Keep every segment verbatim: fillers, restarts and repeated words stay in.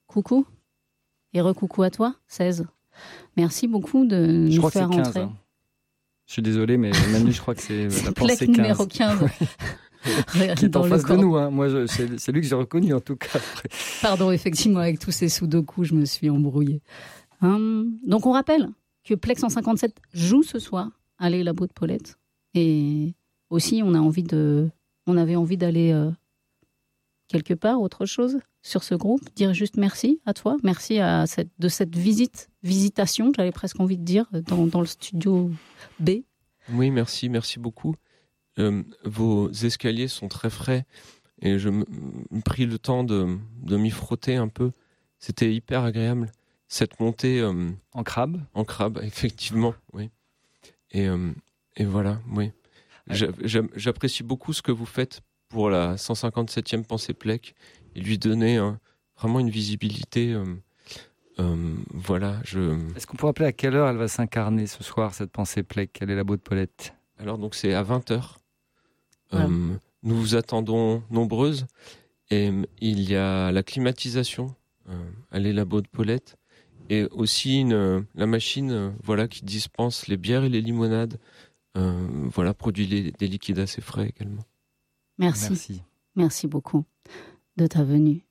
coucou. Et recoucou à toi, seize. Merci beaucoup de je nous crois faire que c'est quinze, entrer. Hein. Je suis désolé, mais Manu, je crois que c'est la pensée Plec numéro quinze. Qui est en face de nous. Hein. Moi, je, c'est, c'est lui que j'ai reconnu, en tout cas. Après. Pardon, effectivement, avec tous ces sudoku, je me suis embrouillée. Hum, donc, on rappelle que Plex cent cinquante-sept joue ce soir à Les Labos de Paulette. Et aussi, on, a envie de, on avait envie d'aller euh, quelque part, autre chose, sur ce groupe. Dire juste merci à toi. Merci à cette, de cette visite, visitation, j'avais presque envie de dire, dans, dans le studio B. Oui, merci, merci beaucoup. Euh, vos escaliers sont très frais et je me pris le temps de, de m'y frotter un peu. C'était hyper agréable. Cette montée... Euh, en crabe En crabe, effectivement, oui. Et, euh, et voilà, oui. J'a, j'a, j'apprécie beaucoup ce que vous faites pour la cent cinquante-septième Pensée Plec et lui donner hein, vraiment une visibilité. Euh, euh, voilà, je... Est-ce qu'on peut rappeler à quelle heure elle va s'incarner ce soir, cette Pensée Plec? Quel est la Labo de Paulette? Alors, donc, c'est à vingt heures. Voilà. Euh, nous vous attendons nombreuses. Et euh, il y a la climatisation euh, à Les Labos de Paulette. Et aussi une, euh, la machine euh, voilà, qui dispense les bières et les limonades. Euh, voilà, produit les, des liquides assez frais également. Merci. Merci. Merci beaucoup de ta venue.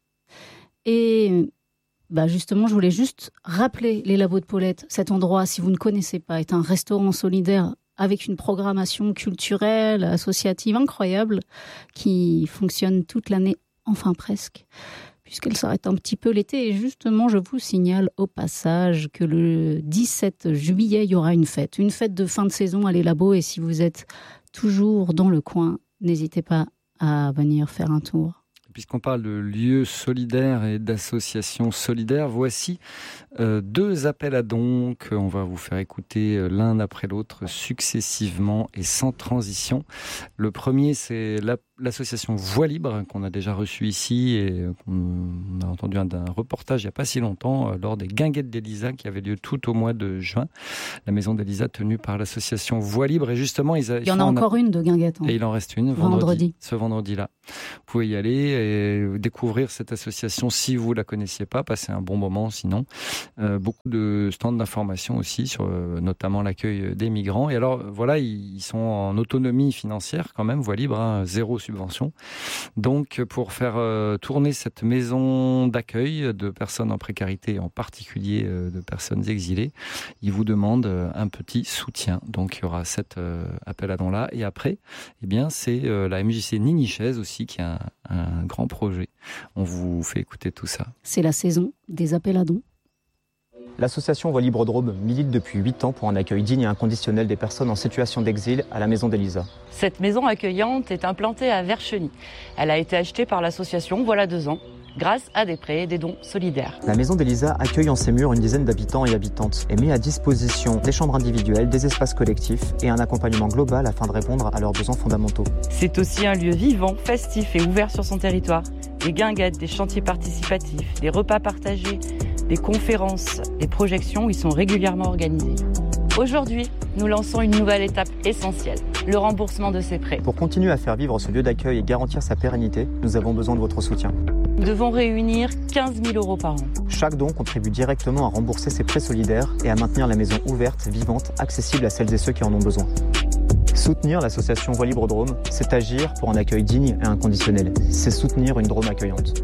Et bah justement, je voulais juste rappeler Les Labos de Paulette. Cet endroit, si vous ne connaissez pas, est un restaurant solidaire avec une programmation culturelle, associative incroyable qui fonctionne toute l'année, enfin presque, puisqu'elle s'arrête un petit peu l'été. Et justement, je vous signale au passage que le dix-sept juillet, il y aura une fête. Une fête de fin de saison à Les Labos. Et si vous êtes toujours dans le coin, n'hésitez pas à venir faire un tour. Puisqu'on parle de lieux solidaires et d'associations solidaires, voici euh, deux appels à dons qu'on va vous faire écouter l'un après l'autre successivement et sans transition. Le premier, c'est la, l'association Voix Libre qu'on a déjà reçue ici et qu'on a entendu un, un reportage il n'y a pas si longtemps euh, lors des guinguettes d'Elisa qui avaient lieu tout au mois de juin. La maison d'Elisa tenue par l'association Voix Libre et justement ils, a, il y en a encore a... une de guinguette. Hein. Et il en reste une vendredi, vendredi. Ce vendredi-là. Vous pouvez y aller et découvrir cette association si vous la connaissiez pas, passer un bon moment sinon. Euh, beaucoup de stands d'information aussi sur euh, notamment l'accueil des migrants. Et alors voilà, ils, ils sont en autonomie financière quand même, Voix Libre, hein, zéro subvention. Donc pour faire euh, tourner cette maison d'accueil de personnes en précarité, en particulier euh, de personnes exilées, ils vous demandent euh, un petit soutien. Donc il y aura cet euh, appel à dons là. Et après, eh bien c'est euh, la M J C Ninichaise aussi qui a un, un grand projet. On vous fait écouter tout ça. C'est la saison des appels à dons. L'association Voix Libre Drôme milite depuis huit ans pour un accueil digne et inconditionnel des personnes en situation d'exil à la maison d'Elisa. Cette maison accueillante est implantée à Vercheny. Elle a été achetée par l'association voilà deux ans, grâce à des prêts et des dons solidaires. La maison d'Elisa accueille en ses murs une dizaine d'habitants et habitantes et met à disposition des chambres individuelles, des espaces collectifs et un accompagnement global afin de répondre à leurs besoins fondamentaux. C'est aussi un lieu vivant, festif et ouvert sur son territoire. Des guinguettes, des chantiers participatifs, des repas partagés, des conférences, des projections y sont régulièrement organisées. Aujourd'hui, nous lançons une nouvelle étape essentielle, le remboursement de ces prêts. Pour continuer à faire vivre ce lieu d'accueil et garantir sa pérennité, nous avons besoin de votre soutien. Nous devons réunir quinze mille euros par an. Chaque don contribue directement à rembourser ces prêts solidaires et à maintenir la maison ouverte, vivante, accessible à celles et ceux qui en ont besoin. Soutenir l'association Voix Libre Drôme, c'est agir pour un accueil digne et inconditionnel. C'est soutenir une Drôme accueillante.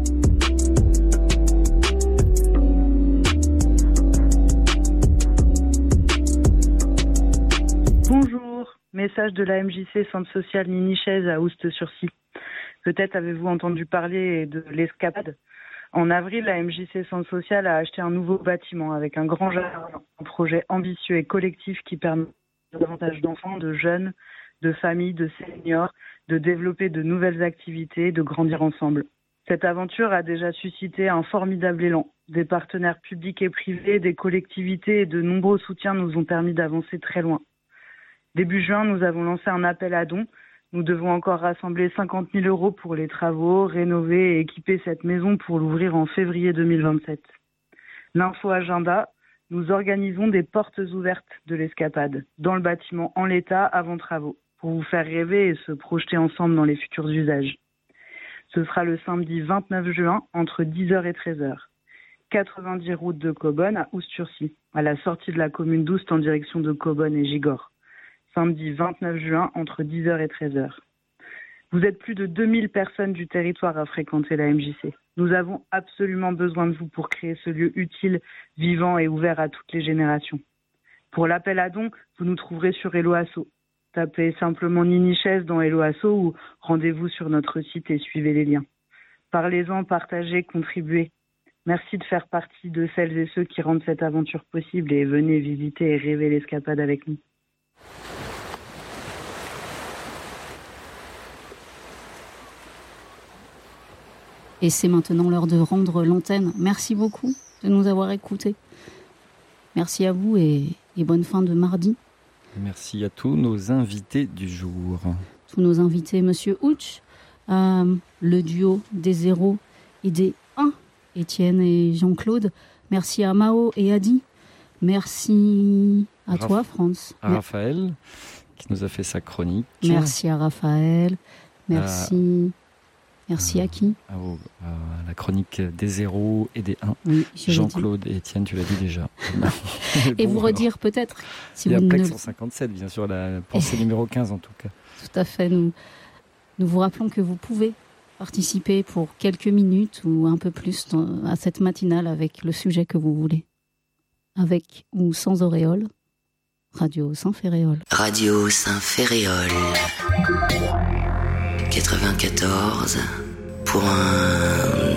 Bonjour, message de la M J C Centre Social Ninichaise à Oust-sur-Scie. Peut-être avez-vous entendu parler de l'Escapade. En avril, la M J C Centre Social a acheté un nouveau bâtiment avec un grand jardin, un projet ambitieux et collectif qui permet davantage d'enfants, de jeunes, de familles, de seniors, de développer de nouvelles activités, de grandir ensemble. Cette aventure a déjà suscité un formidable élan. Des partenaires publics et privés, des collectivités et de nombreux soutiens nous ont permis d'avancer très loin. Début juin, nous avons lancé un appel à dons. Nous devons encore rassembler cinquante mille euros pour les travaux, rénover et équiper cette maison pour l'ouvrir en février deux mille vingt-sept. L'info agenda, nous organisons des portes ouvertes de l'Escapade, dans le bâtiment en l'état avant travaux, pour vous faire rêver et se projeter ensemble dans les futurs usages. Ce sera le samedi vingt-neuf juin, entre dix heures et treize heures. quatre-vingt-dix route de Cobonne à Oust-sur-Scie, à la sortie de la commune d'Oust en direction de Cobonne et Gigor. Samedi vingt-neuf juin, entre dix heures et treize heures. Vous êtes plus de deux mille personnes du territoire à fréquenter la M J C. Nous avons absolument besoin de vous pour créer ce lieu utile, vivant et ouvert à toutes les générations. Pour l'appel à dons, vous nous trouverez sur Hello Asso. Tapez simplement Nini Chaise dans Hello Asso ou rendez-vous sur notre site et suivez les liens. Parlez-en, partagez, contribuez. Merci de faire partie de celles et ceux qui rendent cette aventure possible et venez visiter et rêver l'escapade avec nous. Et c'est maintenant l'heure de rendre l'antenne. Merci beaucoup de nous avoir écoutés. Merci à vous et, et bonne fin de mardi. Merci à tous nos invités du jour. Tous nos invités, Monsieur Houch, euh, le duo des zéros et des un, Étienne et Jean-Claude. Merci à Mao et Adi. Merci à Raph- toi, France. À Raphaël, qui nous a fait sa chronique. Merci à Raphaël. Merci... À... Merci euh, à qui à, à la chronique des zéros et des un. Oui, Jean-Claude et Étienne, tu l'as dit déjà. Et bon, vous redire alors, peut-être si et vous après ne... cent cinquante-sept, bien sûr, la pensée numéro quinze en tout cas. Tout à fait. Nous, nous vous rappelons que vous pouvez participer pour quelques minutes ou un peu plus dans, à cette matinale avec le sujet que vous voulez. Avec ou sans auréole. Radio Saint-Ferréol. Radio Saint-Ferréol. quatre-vingt-quatorze pour un